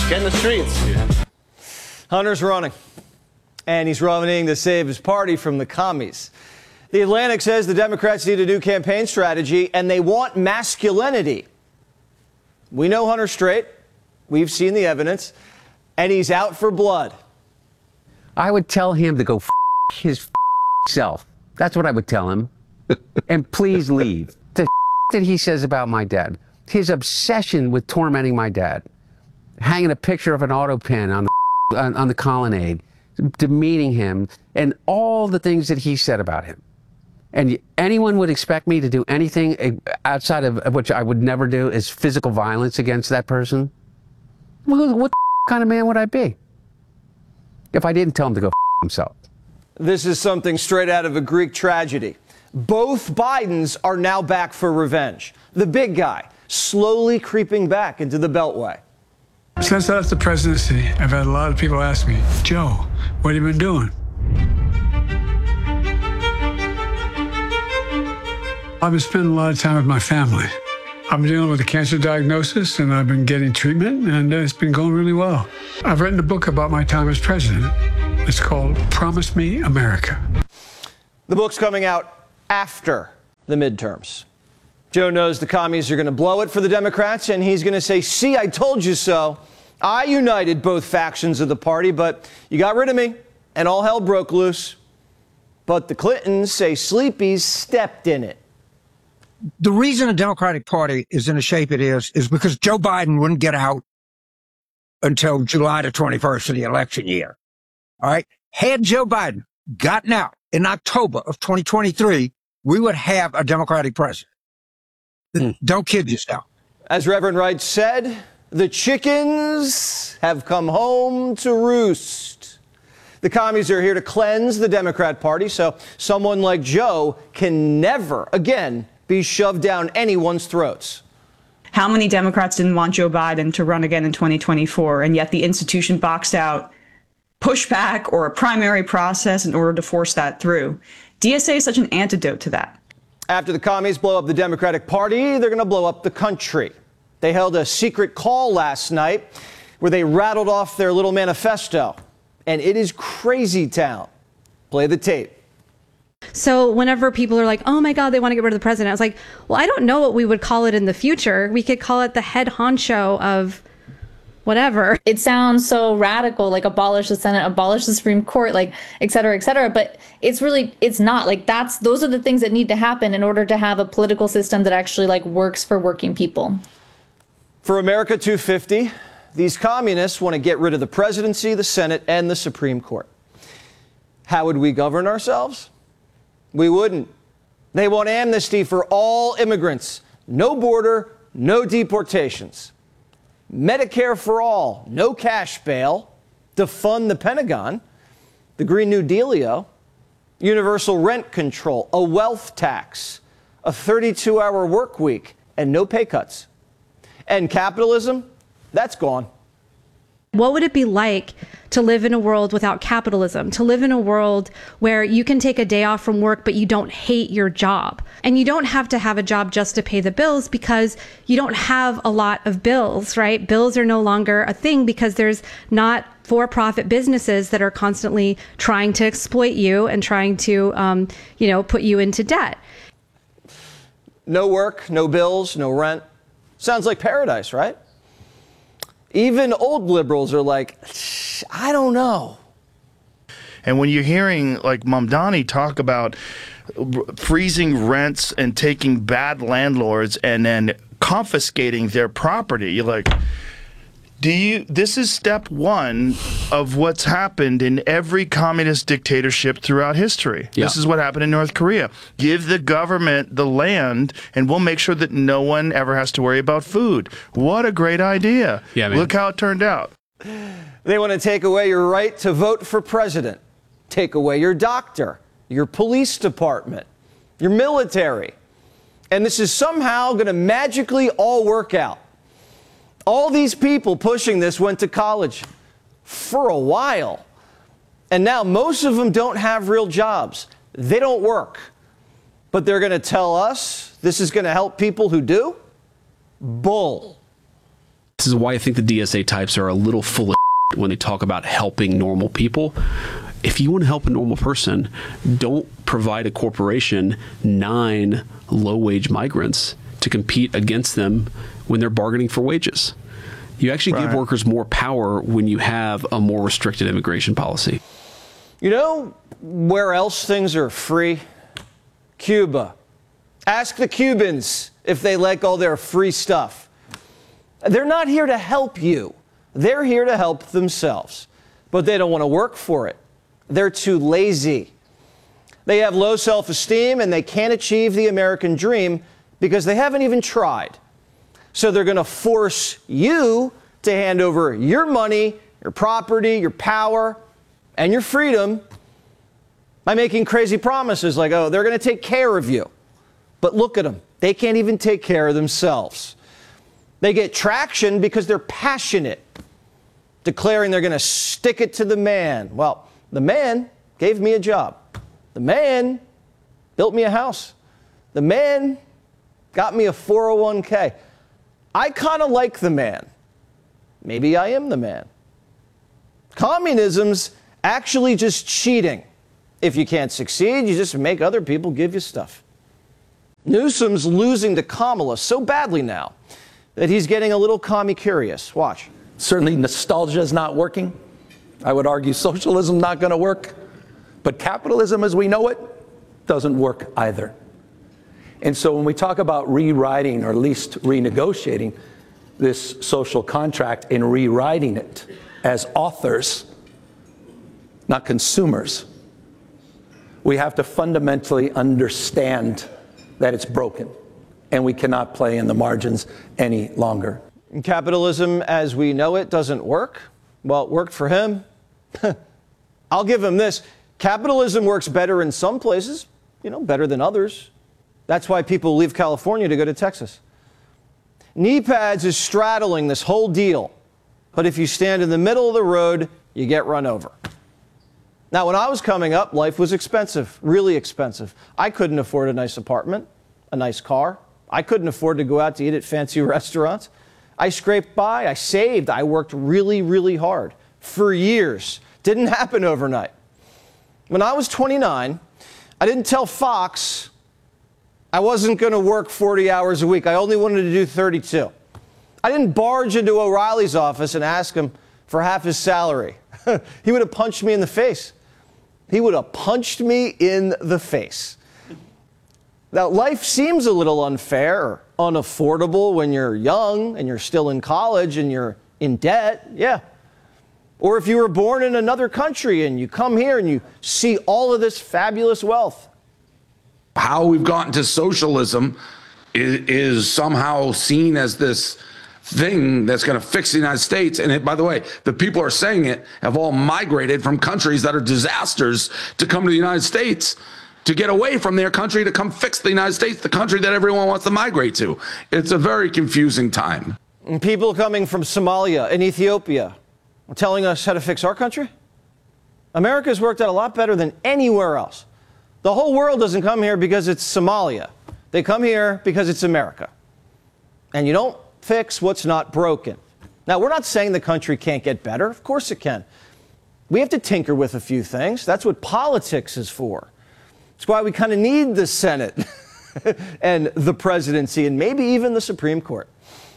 Get in the streets. Yeah. Hunter's running, and he's running to save his party from the commies. The Atlantic says the Democrats need a new campaign strategy, and they want masculinity. We know Hunter's straight. We've seen the evidence, and he's out for blood. I would tell him to go his self. That's what I would tell him. And please leave. The that he says about my dad, his obsession with tormenting my dad, hanging a picture of an auto pen on the colonnade, demeaning him, and all the things that he said about him. And anyone would expect me to do anything outside of which I would never do is physical violence against that person? Well, what kind of man would I be if I didn't tell him to go himself? This is something straight out of a Greek tragedy. Both Bidens are now back for revenge. The big guy slowly creeping back into the Beltway. Since I left the presidency, I've had a lot of people ask me, Joe, what have you been doing? I've been spending a lot of time with my family. I've been dealing with a cancer diagnosis, and I've been getting treatment, and it's been going really well. I've written a book about my time as president. It's called Promise Me America. The book's coming out after the midterms. Joe knows the commies are going to blow it for the Democrats, and he's going to say, see, I told you so. I united both factions of the party, but you got rid of me, and all hell broke loose. But the Clintons say Sleepy's stepped in it. The reason the Democratic Party is in the shape it is because Joe Biden wouldn't get out until July the 21st of the election year. All right. Had Joe Biden gotten out in October of 2023, we would have a Democratic president. Don't kid yourself. As Reverend Wright said, the chickens have come home to roost. The commies are here to cleanse the Democrat Party so someone like Joe can never again be shoved down anyone's throats. How many Democrats didn't want Joe Biden to run again in 2024, and yet the institution boxed out pushback or a primary process in order to force that through? DSA is such an antidote to that. After the commies blow up the Democratic Party, they're going to blow up the country. They held a secret call last night where they rattled off their little manifesto, and it is crazy town. Play the tape. So whenever people are like, oh my God, they want to get rid of the president, I was like, well, I don't know what we would call it in the future. We could call it the head honcho of whatever. It sounds so radical, like abolish the Senate, abolish the Supreme Court, like et cetera, but it's not like those are the things that need to happen in order to have a political system that actually like works for working people. For America 250, these communists want to get rid of the presidency, the Senate, and the Supreme Court. How would we govern ourselves? We wouldn't. They want amnesty for all immigrants. No border, no deportations. Medicare for all, no cash bail. Defund the Pentagon. The Green New Dealio. Universal rent control. A wealth tax. A 32-hour work week. And no pay cuts. And capitalism, that's gone. What would it be like to live in a world without capitalism, to live in a world where you can take a day off from work, but you don't hate your job? And you don't have to have a job just to pay the bills because you don't have a lot of bills, right? Bills are no longer a thing because there's not for-profit businesses that are constantly trying to exploit you and trying to, put you into debt. No work, no bills, no rent. Sounds like paradise, right? Even old liberals are like, I don't know. And when you're hearing like Mamdani talk about freezing rents and taking bad landlords and then confiscating their property, you're like, this is step one of what's happened in every communist dictatorship throughout history. Yeah. This is what happened in North Korea. Give the government the land and we'll make sure that no one ever has to worry about food. What a great idea. Yeah, man. Look how it turned out. They want to take away your right to vote for president, take away your doctor, your police department, your military. And this is somehow going to magically all work out. All these people pushing this went to college for a while. And now most of them don't have real jobs. They don't work. But they're going to tell us this is going to help people who do? Bull. This is why I think the DSA types are a little full of when they talk about helping normal people. If you want to help a normal person, don't provide a corporation 9 low-wage migrants to compete against them when they're bargaining for wages. You actually give workers more power when you have a more restricted immigration policy. You know where else things are free? Cuba. Ask the Cubans if they like all their free stuff. They're not here to help you. They're here to help themselves. But they don't want to work for it. They're too lazy. They have low self-esteem and they can't achieve the American dream because they haven't even tried. So they're going to force you to hand over your money, your property, your power, and your freedom by making crazy promises like, oh, they're going to take care of you. But look at them. They can't even take care of themselves. They get traction because they're passionate, declaring they're going to stick it to the man. Well, the man gave me a job. The man built me a house. The man got me a 401k. I kind of like the man. Maybe I am the man. Communism's actually just cheating. If you can't succeed, you just make other people give you stuff. Newsom's losing to Kamala so badly now that he's getting a little commie-curious. Watch. Certainly nostalgia is not working. I would argue socialism not going to work. But capitalism as we know it doesn't work either. And so when we talk about rewriting or at least renegotiating this social contract and rewriting it as authors, not consumers, we have to fundamentally understand that it's broken and we cannot play in the margins any longer. Capitalism as we know it doesn't work. Well, it worked for him. I'll give him this. Capitalism works better in some places, better than others. That's why people leave California to go to Texas. Knee pads is straddling this whole deal. But if you stand in the middle of the road, you get run over. Now, when I was coming up, life was expensive, really expensive. I couldn't afford a nice apartment, a nice car. I couldn't afford to go out to eat at fancy restaurants. I scraped by, I saved, I worked really, really hard for years. Didn't happen overnight. When I was 29, I didn't tell Fox I wasn't going to work 40 hours a week. I only wanted to do 32. I didn't barge into O'Reilly's office and ask him for half his salary. He would have punched me in the face. He would have punched me in the face. Now, life seems a little unfair or unaffordable when you're young and you're still in college and you're in debt, yeah. Or if you were born in another country and you come here and you see all of this fabulous wealth. How we've gotten to socialism is somehow seen as this thing that's going to fix the United States. And by the way, the people who are saying it have all migrated from countries that are disasters to come to the United States, to get away from their country, to come fix the United States, the country that everyone wants to migrate to. It's a very confusing time. And people coming from Somalia and Ethiopia are telling us how to fix our country? America's worked out a lot better than anywhere else. The whole world doesn't come here because it's Somalia. They come here because it's America. And you don't fix what's not broken. Now, we're not saying the country can't get better. Of course it can. We have to tinker with a few things. That's what politics is for. That's why we kind of need the Senate and the presidency and maybe even the Supreme Court.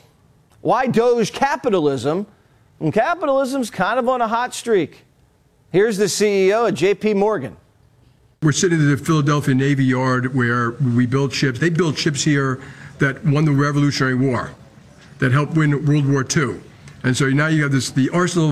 Why Doge capitalism? And capitalism's kind of on a hot streak. Here's the CEO of J.P. Morgan. We're sitting at the Philadelphia Navy Yard where we build ships. They built ships here that won the Revolutionary War, that helped win World War II. And so now you have this, the arsenal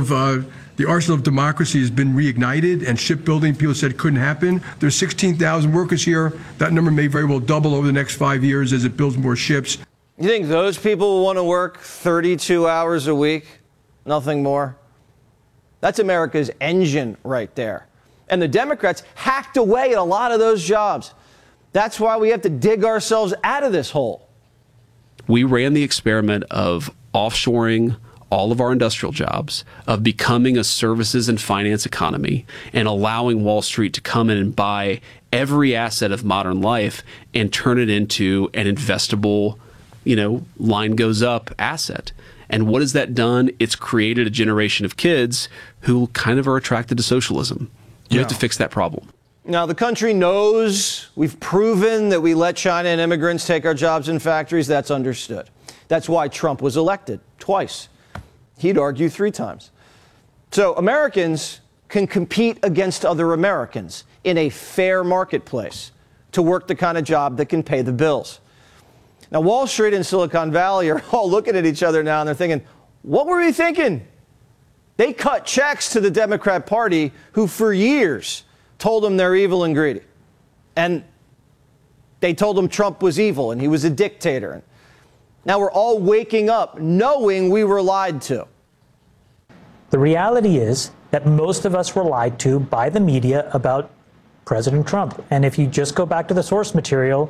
of democracy has been reignited, and shipbuilding, people said couldn't happen. There's 16,000 workers here. That number may very well double over the next 5 years as it builds more ships. You think those people want to work 32 hours a week? Nothing more? That's America's engine right there. And the Democrats hacked away at a lot of those jobs. That's why we have to dig ourselves out of this hole. We ran the experiment of offshoring all of our industrial jobs, of becoming a services and finance economy, and allowing Wall Street to come in and buy every asset of modern life and turn it into an investable, line goes up asset. And what has that done? It's created a generation of kids who kind of are attracted to socialism. You have to fix that problem. Now, the country knows we've proven that we let China and immigrants take our jobs in factories. That's understood. That's why Trump was elected twice. He'd argue 3 times. So Americans can compete against other Americans in a fair marketplace to work the kind of job that can pay the bills. Now, Wall Street and Silicon Valley are all looking at each other now and they're thinking, what were we thinking? They cut checks to the Democrat Party, who for years told them they're evil and greedy. And they told them Trump was evil and he was a dictator. Now we're all waking up knowing we were lied to. The reality is that most of us were lied to by the media about President Trump. And if you just go back to the source material,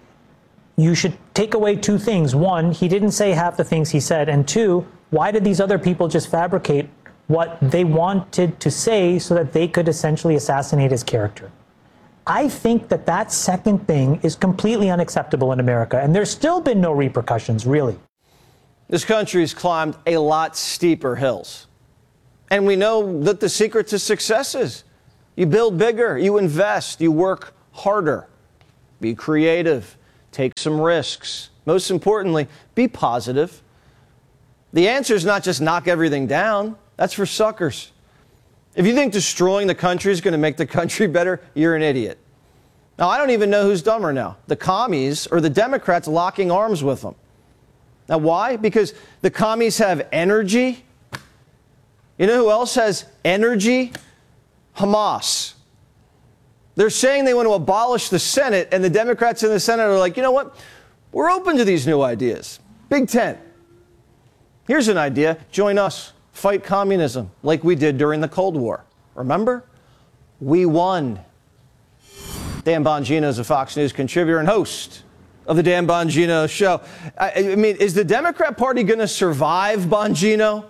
you should take away 2 things. 1, he didn't say half the things he said. And 2, why did these other people just fabricate what they wanted to say so that they could essentially assassinate his character? I think that that second thing is completely unacceptable in America, and there's still been no repercussions, really. This country's climbed a lot steeper hills. And we know that the secret to success is you build bigger, you invest, you work harder, be creative, take some risks. Most importantly, be positive. The answer is not just knock everything down. That's for suckers. If you think destroying the country is going to make the country better, you're an idiot. Now, I don't even know who's dumber now, the commies or the Democrats locking arms with them. Now, why? Because the commies have energy. You know who else has energy? Hamas. They're saying they want to abolish the Senate, and the Democrats in the Senate are like, you know what? We're open to these new ideas. Big tent. Here's an idea. Join us. Fight communism like we did during the Cold War. Remember? We won. Dan Bongino is a Fox News contributor and host of the Dan Bongino Show. I mean, is the Democrat Party going to survive, Bongino?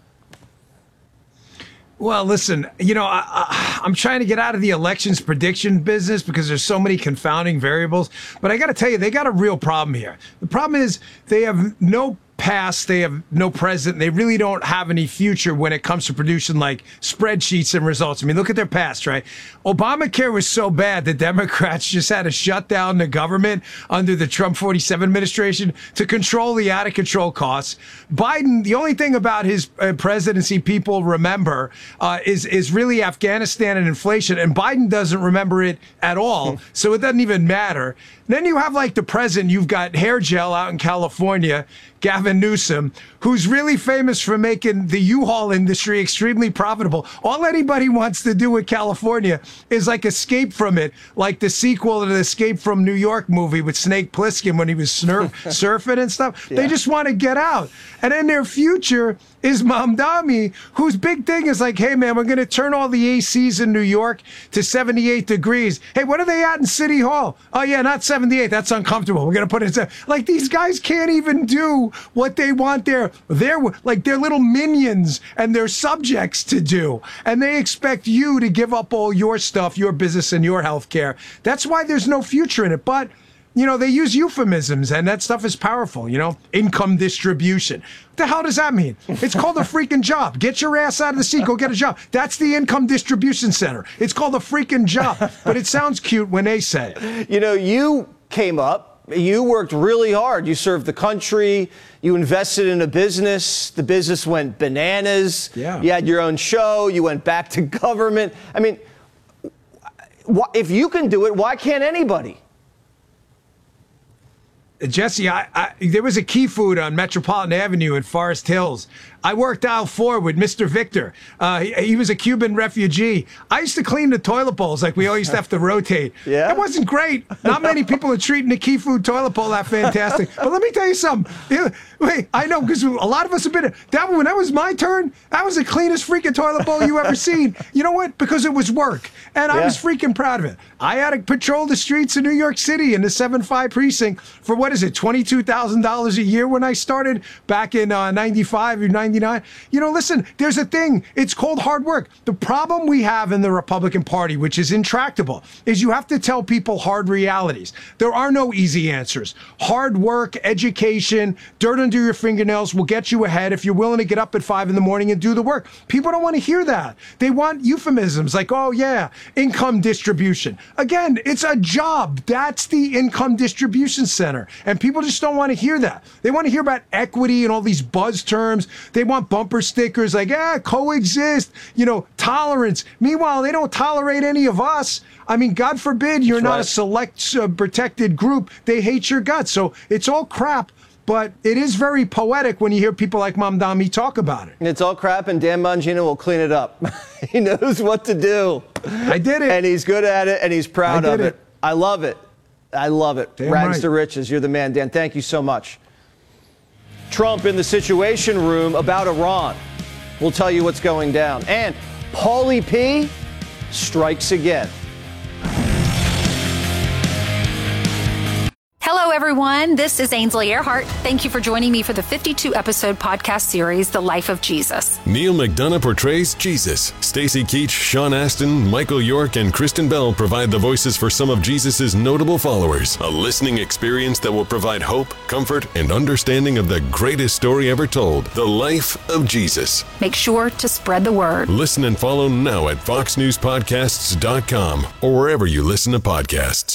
Well, listen, you know, I'm trying to get out of the elections prediction business because there's so many confounding variables. But I got to tell you, they got a real problem here. The problem is they have no past, they have no present, they really don't have any future when it comes to producing like spreadsheets and results. I mean, look at their past, right? Obamacare was so bad that Democrats just had to shut down the government under the Trump 47 administration to control the out of control costs. Biden, the only thing about his presidency people remember is really Afghanistan and inflation, and Biden doesn't remember it at all, so it doesn't even matter. Then you have like the president, you've got hair gel out in California, Gavin Newsom, who's really famous for making the U-Haul industry extremely profitable. All anybody wants to do with California is like escape from it, like the sequel to the Escape from New York movie with Snake Plissken when he was surfing and stuff. Yeah. They just want to get out. And then their future is Mamdani, whose big thing is like, hey, man, we're going to turn all the ACs in New York to 78 degrees. Hey, what are they at in City Hall? Oh, yeah, not 78. That's uncomfortable. We're going to put it in. Like, these guys can't even do what they want their little minions and their subjects to do. And they expect you to give up all your stuff, your business and your health care. That's why there's no future in it. But you know, they use euphemisms, and that stuff is powerful, you know? Income distribution. What the hell does that mean? It's called a freaking job. Get your ass out of the seat. Go get a job. That's the income distribution center. It's called a freaking job. But it sounds cute when they say it. You know, you came up. You worked really hard. You served the country. You invested in a business. The business went bananas. Yeah. You had your own show. You went back to government. I mean, if you can do it, why can't anybody? Jesse, there was a Key Food on Metropolitan Avenue in Forest Hills. I worked aisle 4 with Mr. Victor. He was a Cuban refugee. I used to clean the toilet bowls like we all used to have to rotate. Yeah? It wasn't great. Not many people are treating the Key Food toilet bowl that fantastic. But let me tell you something. Wait, I know, because a lot of us have been when that was my turn, that was the cleanest freaking toilet bowl you ever seen. You know what? Because it was work. And I was freaking proud of it. I had to patrol the streets of New York City in the 7-5 precinct for, what is it, $22,000 a year when I started back in 95 or 96. $1.99. Listen, there's a thing. It's called hard work. The problem we have in the Republican Party, which is intractable, is you have to tell people hard realities. There are no easy answers. Hard work, education, dirt under your fingernails will get you ahead if you're willing to get up at 5 in the morning and do the work. People don't want to hear that. They want euphemisms like, oh yeah, income distribution. Again, it's a job. That's the income distribution center. And people just don't want to hear that. They want to hear about equity and all these buzz terms. They want bumper stickers like, coexist, tolerance. Meanwhile, they don't tolerate any of us. I mean, God forbid you're not a select protected group. They hate your guts. So it's all crap. But it is very poetic when you hear people like Mamdani talk about it. It's all crap, and Dan Bongino will clean it up. He knows what to do. I did it. And he's good at it, and he's proud of it. I love it. I love it. Damn Rags right. to riches. You're the man, Dan. Thank you so much. Trump in the Situation Room about Iran. We'll tell you what's going down. And Paulie P. strikes again. Hello, everyone. This is Ainsley Earhart. Thank you for joining me for the 52-episode podcast series, The Life of Jesus. Neil McDonough portrays Jesus. Stacey Keach, Sean Astin, Michael York, and Kristen Bell provide the voices for some of Jesus' notable followers. A listening experience that will provide hope, comfort, and understanding of the greatest story ever told, The Life of Jesus. Make sure to spread the word. Listen and follow now at foxnewspodcasts.com or wherever you listen to podcasts.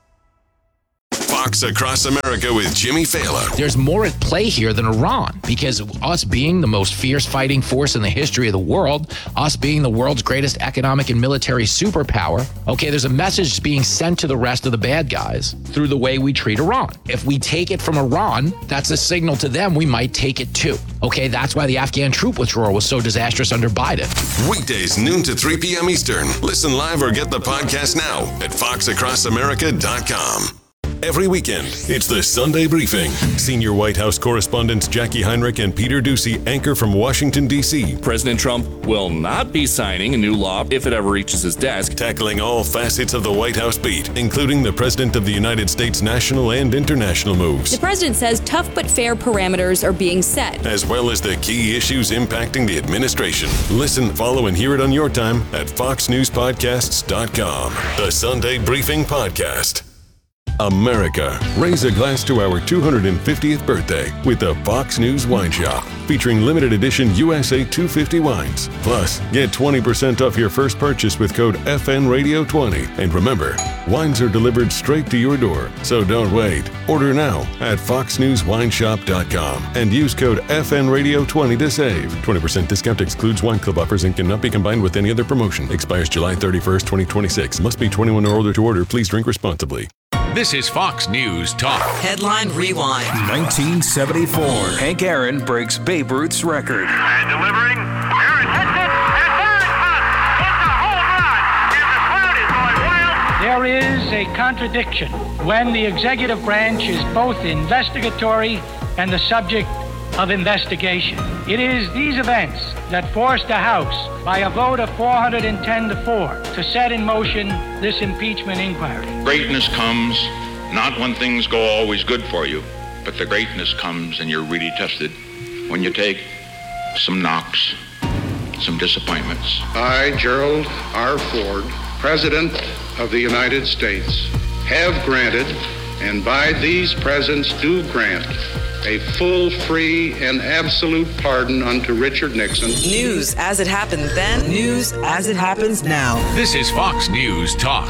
Fox Across America with Jimmy Fallon. There's more at play here than Iran, because us being the most fierce fighting force in the history of the world, us being the world's greatest economic and military superpower, okay, there's a message being sent to the rest of the bad guys through the way we treat Iran. If we take it from Iran, that's a signal to them we might take it too. Okay, that's why the Afghan troop withdrawal was so disastrous under Biden. Weekdays, noon to 3 p.m. Eastern. Listen live or get the podcast now at foxacrossamerica.com. Every weekend, it's the Sunday Briefing. Senior White House correspondents Jackie Heinrich and Peter Doocy anchor from Washington, D.C. President Trump will not be signing a new law if it ever reaches his desk. Tackling all facets of the White House beat, including the President of the United States national and international moves. The president says tough but fair parameters are being set, as well as the key issues impacting the administration. Listen, follow, and hear it on your time at foxnewspodcasts.com. The Sunday Briefing Podcast. America, raise a glass to our 250th birthday with the Fox News Wine Shop, featuring limited edition USA 250 wines. Plus, get 20% off your first purchase with code FNRadio20. And remember, wines are delivered straight to your door, so don't wait. Order now at foxnewswineshop.com and use code FNRadio20 to save. 20% discount excludes wine club offers and cannot be combined with any other promotion. Expires July 31st, 2026. Must be 21 or older to order. Please drink responsibly. This is Fox News Talk. Headline Rewind. 1974. Hank Aaron breaks Babe Ruth's record. And delivering. Aaron hits it. And there it comes. It's a home run. And the crowd is going wild. There is a contradiction when the executive branch is both investigatory and the subject of investigation. It is these events that forced the House, by a vote of 410-4, to set in motion this impeachment inquiry. Greatness comes not when things go always good for you, but the greatness comes and you're really tested when you take some knocks, some disappointments. I, Gerald R. Ford, President of the United States, have granted, and by these presents do grant, a full, free, and absolute pardon unto Richard Nixon. News as it happened then, news as it happens now. This is Fox News Talk.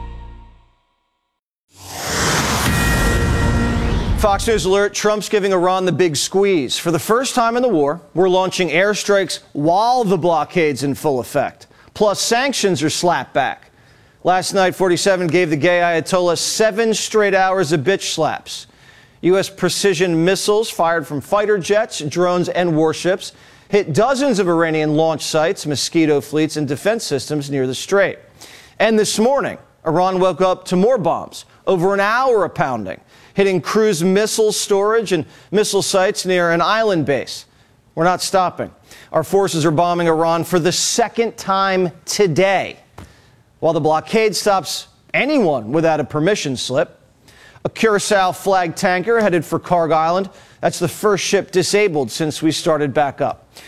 Fox News alert, Trump's giving Iran the big squeeze. For the first time in the war, we're launching airstrikes while the blockade's in full effect. Plus, sanctions are slapped back. Last night, 47 gave the gay Ayatollah 7 straight hours of bitch slaps. U.S. precision missiles fired from fighter jets, drones, and warships hit dozens of Iranian launch sites, mosquito fleets, and defense systems near the Strait. And this morning, Iran woke up to more bombs, over an hour of pounding, hitting cruise missile storage and missile sites near an island base. We're not stopping. Our forces are bombing Iran for the second time today. While the blockade stops anyone without a permission slip, a Curacao flag tanker headed for Carg Island. That's the first ship disabled since we started back up.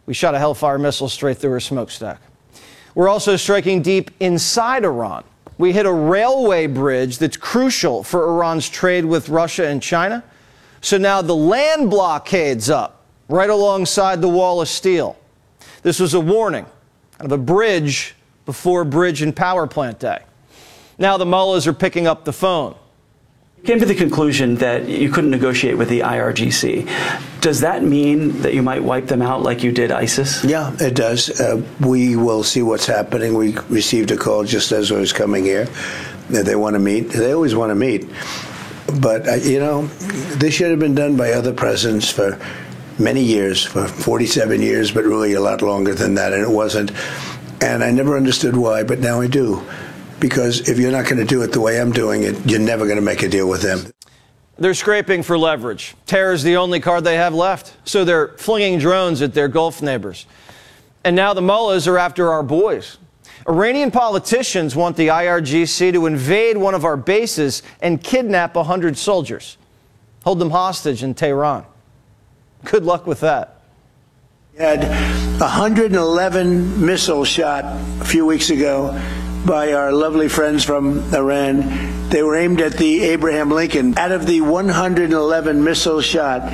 We shot a Hellfire missile straight through her smokestack. We're also striking deep inside Iran. We hit a railway bridge that's crucial for Iran's trade with Russia and China. So now the land blockade's up, right alongside the wall of steel. This was a warning of a bridge before Bridge and Power Plant Day. Now the mullahs are picking up the phone. Came to the conclusion that you couldn't negotiate with the IRGC. Does that mean that you might wipe them out like you did ISIS? Yeah, it does. We will see what's happening. We received a call just as I was coming here that they want to meet. They always want to meet. But, this should have been done by other presidents for many years, for 47 years, but really a lot longer than that, and it wasn't. And I never understood why, but now I do. Because if you're not going to do it the way I'm doing it, you're never going to make a deal with them. They're scraping for leverage. Terror is the only card they have left. So they're flinging drones at their Gulf neighbors. And now the mullahs are after our boys. Iranian politicians want the IRGC to invade one of our bases and kidnap 100 soldiers. Hold them hostage in Tehran. Good luck with that. We had 111 missiles shot a few weeks ago by our lovely friends from Iran. They were aimed at the Abraham Lincoln. Out of the 111 missiles shot,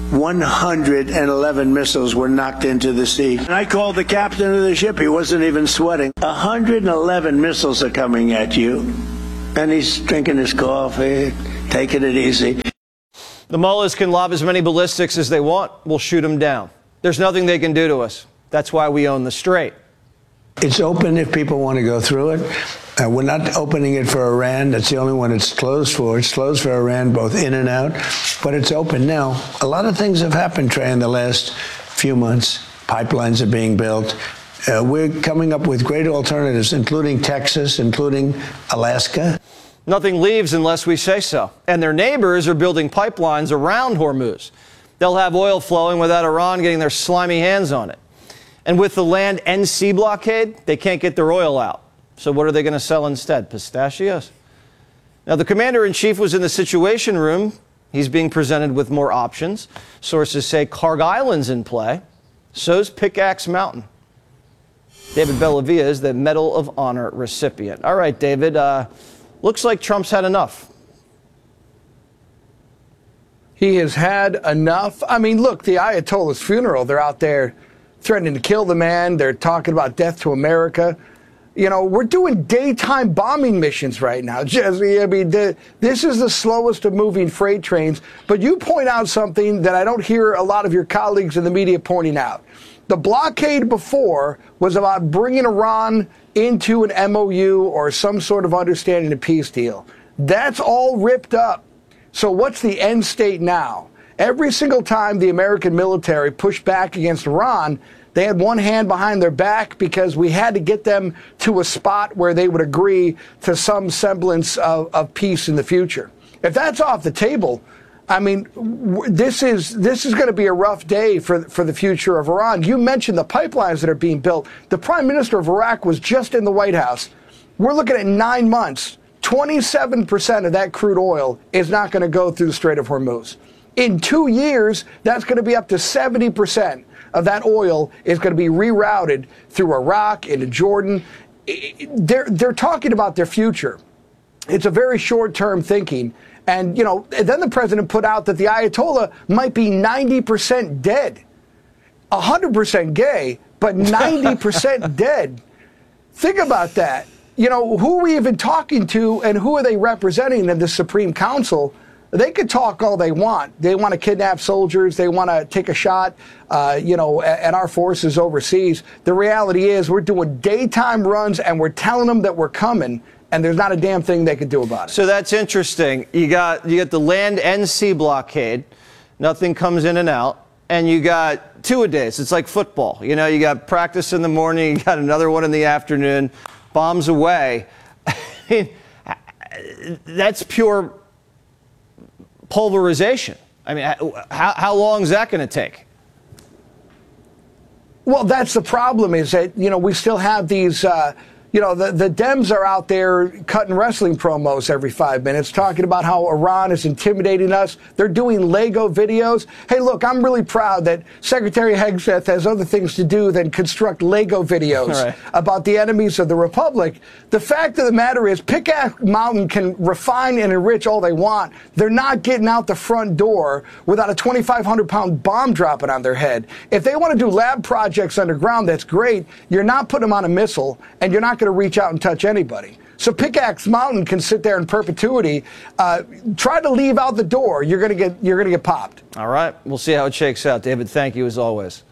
111 missiles were knocked into the sea. And I called the captain of the ship. He wasn't even sweating. 111 missiles are coming at you. And he's drinking his coffee, taking it easy. The mullahs can lob as many ballistics as they want. We'll shoot them down. There's nothing they can do to us. That's why we own the Strait. It's open if people want to go through it. We're not opening it for Iran. That's the only one it's closed for. It's closed for Iran, both in and out. But it's open now. A lot of things have happened, Trey, in the last few months. Pipelines are being built. We're coming up with great alternatives, including Texas, including Alaska. Nothing leaves unless we say so. And their neighbors are building pipelines around Hormuz. They'll have oil flowing without Iran getting their slimy hands on it. And with the land and sea blockade, they can't get their oil out. So what are they going to sell instead? Pistachios? Now, the commander-in-chief was in the Situation Room. He's being presented with more options. Sources say Carg Island's in play. So's Pickaxe Mountain. David Bellavia is the Medal of Honor recipient. All right, David, looks like Trump's had enough. He has had enough. I mean, look, the Ayatollah's funeral, they're out there threatening to kill the man. They're talking about death to America. We're doing daytime bombing missions right now, Jesse. I mean, this is the slowest of moving freight trains. But you point out something that I don't hear a lot of your colleagues in the media pointing out. The blockade before was about bringing Iran into an MOU or some sort of understanding, a peace deal. That's all ripped up. So what's the end state now? Every single time the American military pushed back against Iran, they had one hand behind their back because we had to get them to a spot where they would agree to some semblance of peace in the future. If that's off the table, I mean, this is going to be a rough day for the future of Iran. You mentioned the pipelines that are being built. The Prime Minister of Iraq was just in the White House. We're looking at 9 months. 27% of that crude oil is not going to go through the Strait of Hormuz. In 2 years, that's going to be up to 70% of that oil is going to be rerouted through Iraq into Jordan. They're talking about their future. It's a very short-term thinking. And, then the president put out that the Ayatollah might be 90% dead. 100% gay, but 90% dead. Think about that. Who are we even talking to and who are they representing in the Supreme Council? They could talk all they want. They want to kidnap soldiers. They want to take a shot, at our forces overseas. The reality is we're doing daytime runs and we're telling them that we're coming, and there's not a damn thing they could do about it. So that's interesting. You got the land and sea blockade. Nothing comes in and out. And you got two-a-days. It's like football. You got practice in the morning. You got another one in the afternoon. Bombs away. I mean, that's pure pulverization. I mean, how long is that going to take? Well, that's the problem is that, we still have these You know, the Dems are out there cutting wrestling promos every 5 minutes, talking about how Iran is intimidating us. They're doing Lego videos. Hey, look, I'm really proud that Secretary Hegseth has other things to do than construct Lego videos about the enemies of the Republic. The fact of the matter is, Pickaxe Mountain can refine and enrich all they want. They're not getting out the front door without a 2,500-pound bomb dropping on their head. If they want to do lab projects underground, that's great. You're not putting them on a missile, and you're not going to reach out and touch anybody. So Pickaxe Mountain can sit there in perpetuity. Try to leave out the door. You're gonna get popped. All right, we'll see how it shakes out. David, thank you as always.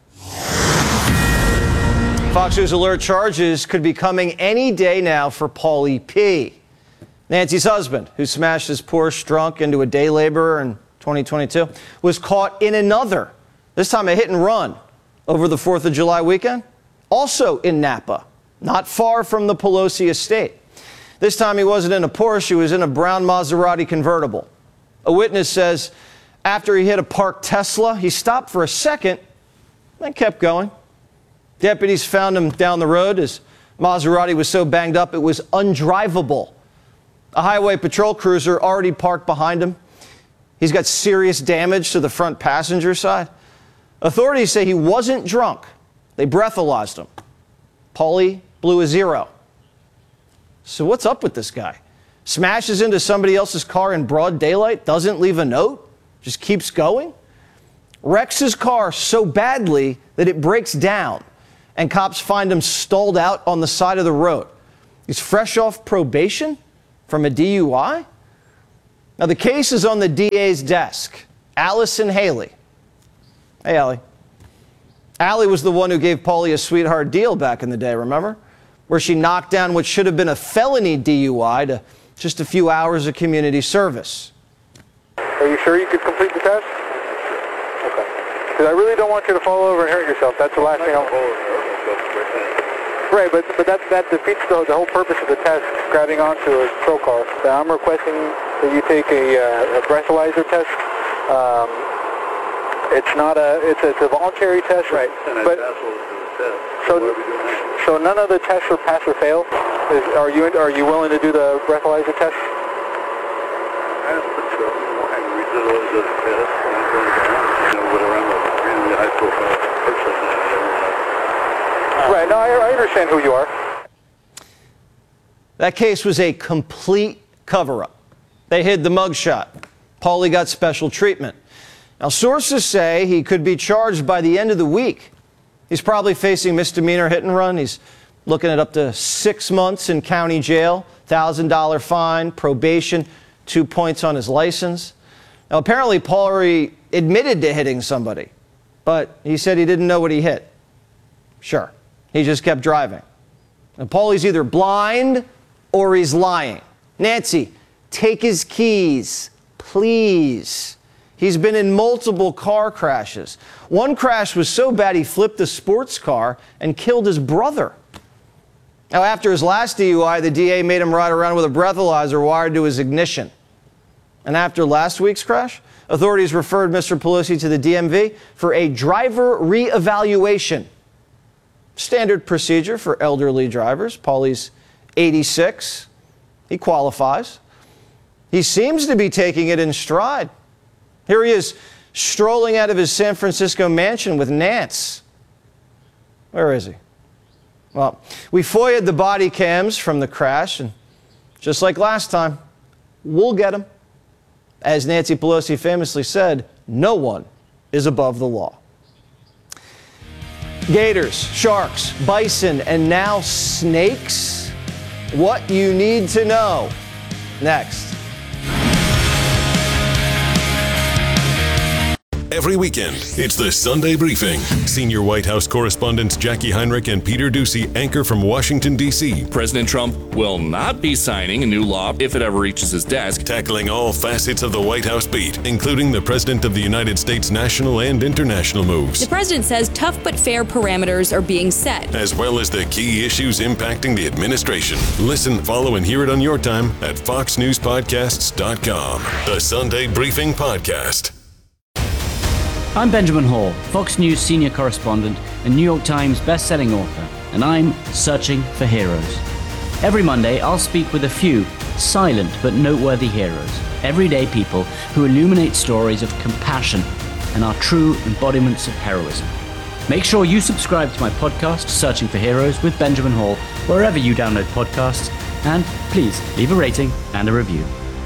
Fox News Alert charges could be coming any day now for Paulie P., Nancy's husband, who smashed his Porsche drunk into a day laborer in 2022, was caught in another, this time a hit and run, over the 4th of July weekend, also in Napa, not far from the Pelosi estate. This time he wasn't in a Porsche, he was in a brown Maserati convertible. A witness says after he hit a parked Tesla, he stopped for a second, then kept going. Deputies found him down the road. His Maserati was so banged up it was undrivable. A highway patrol cruiser already parked behind him. He's got serious damage to the front passenger side. Authorities say he wasn't drunk. They breathalyzed him. Paulie blew a zero. So what's up with this guy? Smashes into somebody else's car in broad daylight, doesn't leave a note, just keeps going? Wrecks his car so badly that it breaks down, and cops find him stalled out on the side of the road. He's fresh off probation from a DUI? Now, the case is on the DA's desk. Allison Haley. Hey, Allie. Allie was the one who gave Paulie a sweetheart deal back in the day, remember? Where she knocked down what should have been a felony DUI to just a few hours of community service. Are you sure you could complete the test? Okay. Because I really don't want you to fall over and hurt yourself. That's the last thing I want. Right, but that defeats the whole purpose of the test, grabbing onto a patrol car. I'm requesting that you take a breathalyzer test. It's a voluntary test, right? But so none of the tests are pass or fail. Are you willing to do the breathalyzer test? Right. No, I understand who you are. That case was a complete cover-up. They hid the mugshot. Paulie got special treatment. Now, sources say he could be charged by the end of the week. He's probably facing misdemeanor hit and run. He's looking at up to 6 months in county jail, $1,000 fine, probation, 2 points on his license. Now, apparently, Paulie admitted to hitting somebody, but he said he didn't know what he hit. Sure, he just kept driving. And Paulie's either blind or he's lying. Nancy, take his keys, please. He's been in multiple car crashes. One crash was so bad he flipped a sports car and killed his brother. Now, after his last DUI, the DA made him ride around with a breathalyzer wired to his ignition. And after last week's crash, authorities referred Mr. Pelosi to the DMV for a driver reevaluation. Standard procedure for elderly drivers. Paulie's 86. He qualifies. He seems to be taking it in stride. Here he is, strolling out of his San Francisco mansion with Nance. Where is he? Well, we FOIA'd the body cams from the crash, and just like last time, we'll get him. As Nancy Pelosi famously said, no one is above the law. Gators, sharks, bison, and now snakes? What you need to know. Next. Every weekend, it's the Sunday Briefing. Senior White House correspondents Jackie Heinrich and Peter Doocy anchor from Washington, D.C. President Trump will not be signing a new law if it ever reaches his desk. Tackling all facets of the White House beat, including the President of the United States' national and international moves. The president says tough but fair parameters are being set, as well as the key issues impacting the administration. Listen, follow, and hear it on your time at foxnewspodcasts.com. The Sunday Briefing Podcast. I'm Benjamin Hall, Fox News senior correspondent and New York Times best-selling author. and I'm searching for heroes. Every Monday, I'll speak with a few silent but noteworthy heroes, everyday people who illuminate stories of compassion and are true embodiments of heroism. Make sure you subscribe to my podcast, Searching for Heroes with Benjamin Hall, wherever you download podcasts, and please leave a rating and a review.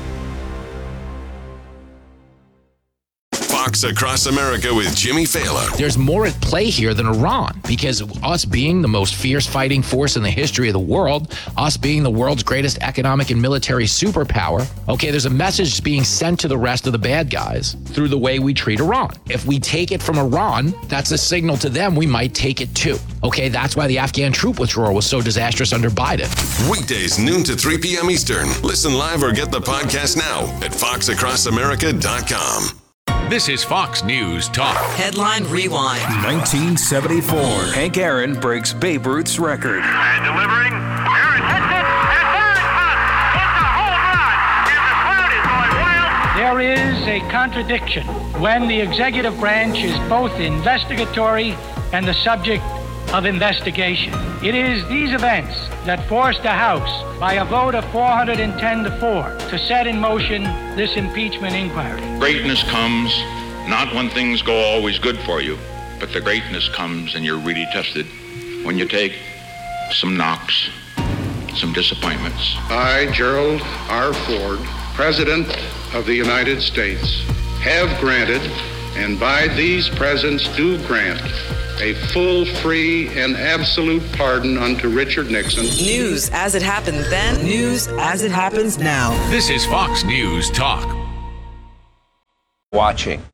Fox Across America with Jimmy Fallon. There's more at play here than Iran, because us being the most fierce fighting force in the history of the world, us being the world's greatest economic and military superpower, okay, there's a message being sent to the rest of the bad guys through the way we treat Iran. If we take it from Iran, that's a signal to them we might take it too. Okay, that's why the Afghan troop withdrawal was so disastrous under Biden. Weekdays, noon to 3 p.m. Eastern. Listen live or get the podcast now at foxacrossamerica.com. This is Fox News Talk. Headline Rewind. 1974. Hank Aaron breaks Babe Ruth's record. And delivering. Aaron hits it. And there it comes. It's a home run. And the crowd is going wild. There is a contradiction when the executive branch is both investigatory and the subject of investigation. It is these events that forced the House, by a vote of 410 to 4, to set in motion this impeachment inquiry. Greatness comes not when things go always good for you, but the greatness comes and you're really tested when you take some knocks, some disappointments. I, Gerald R. Ford, President of the United States, have granted, and by these presents do grant, a full, free, and absolute pardon unto Richard Nixon. News as it happened then, news as it happens now. This is Fox News Talk. Watching.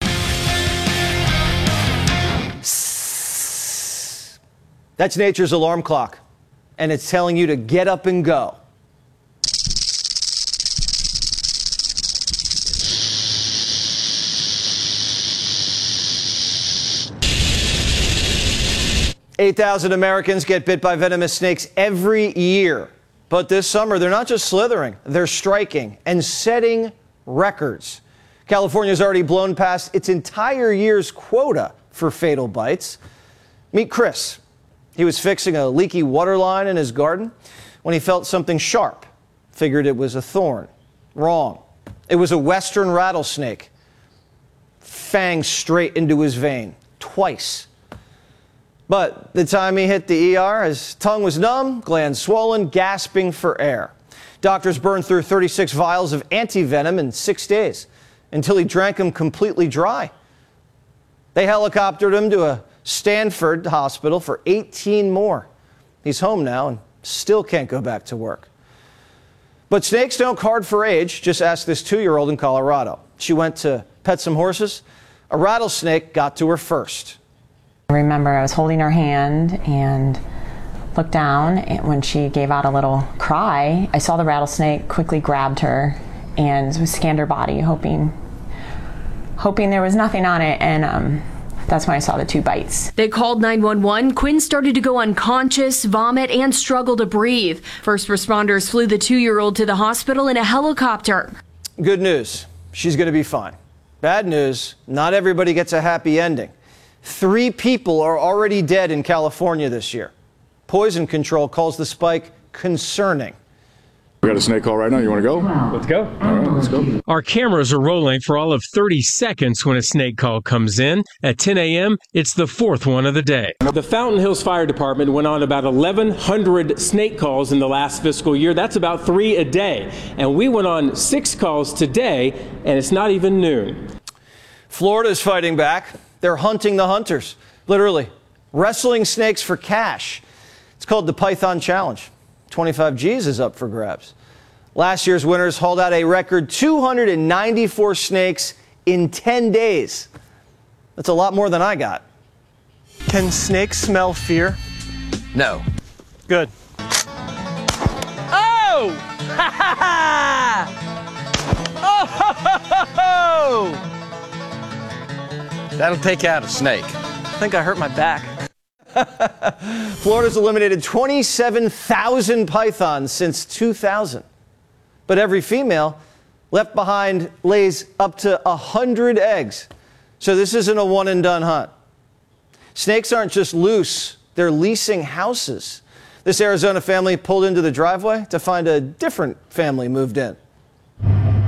That's nature's alarm clock, and it's telling you to get up and go. "8,000 Americans get bit by venomous snakes every year. But this summer, they're not just slithering, they're striking and setting records. California's already blown past its entire year's quota for fatal bites. Meet Chris. He was fixing a leaky water line in his garden when he felt something sharp. Figured it was a thorn. Wrong. It was a western rattlesnake. Fang straight into his vein. Twice. But the time he hit the ER, his tongue was numb, glands swollen, gasping for air. Doctors burned through 36 vials of anti-venom in 6 days until he drank them completely dry. They helicoptered him to a Stanford hospital for 18 more. He's home now and still can't go back to work. But snakes don't card for age. Just ask this 2-year-old in Colorado. She went to pet some horses. A rattlesnake got to her first. I remember I was holding her hand and looked down, and when she gave out a little cry, I saw the rattlesnake, quickly grabbed her and scanned her body, hoping there was nothing on it, and that's when I saw the 2 bites. They called 911. Quinn started to go unconscious, vomit, and struggle to breathe. First responders flew the 2-year-old to the hospital in a helicopter. Good news, she's going to be fine. Bad news, not everybody gets a happy ending. 3 people are already dead in California this year. Poison Control calls the spike concerning. We got a snake call right now. You want to go? Let's go. All right, let's go. Our cameras are rolling for all of 30 seconds when a snake call comes in. At 10 a.m., it's the 4th one of the day. The Fountain Hills Fire Department went on about 1,100 snake calls in the last fiscal year. That's about 3 a day. And we went on 6 calls today, and it's not even noon. Florida's fighting back. They're hunting the hunters, literally, wrestling snakes for cash. It's called the Python Challenge. 25 G's is up for grabs. Last year's winners hauled out a record 294 snakes in 10 days. That's a lot more than I got. Can snakes smell fear? No. Good. Oh! Ha ha ha! Oh ho ho ho ho! That'll take out a snake. I think I hurt my back. Florida's eliminated 27,000 pythons since 2000. But every female left behind lays up to 100 eggs. So this isn't a one-and-done hunt. Snakes aren't just loose They're leasing houses. This Arizona family pulled into the driveway to find a different family moved in.